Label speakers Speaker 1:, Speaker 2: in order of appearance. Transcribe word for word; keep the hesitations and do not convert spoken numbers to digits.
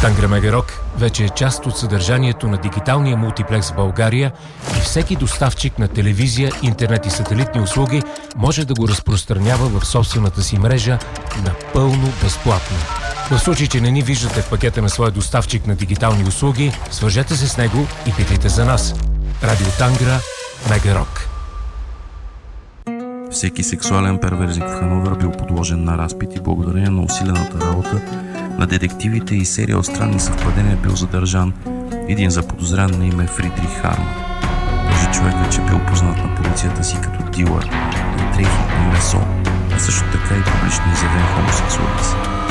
Speaker 1: Тангра Мегарок вече е част от съдържанието на дигиталния мултиплекс в България и всеки доставчик на телевизия, интернет и сателитни услуги може да го разпространява в собствената си мрежа напълно безплатно. В случай, че не ни виждате в пакета на своя доставчик на дигитални услуги, свържете се с него и питайте за нас. Радио Тангра Мегарок.
Speaker 2: Всеки сексуален перверзик в Хановер бил подложен на разпит и благодарение на усилената работа на детективите и серия от странни съвпадения бил задържан един заподозрян на име Фридрих Харман. Този човек вече бил познат на полицията си като дилър на дрехи и месо, а също така и публично изявен хомосексуалист.